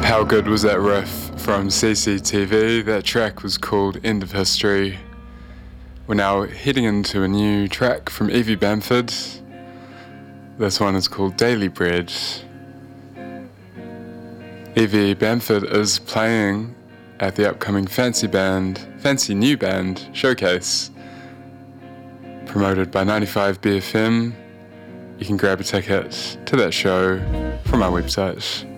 How good was that riff from CCTV? That track was called End of History. We're now heading into a new track from Evie Bamford. This one is called Daily Bread. Evie Bamford is playing at the upcoming Fancy New Band showcase, promoted by 95BFM. You can grab a ticket to that show from our website.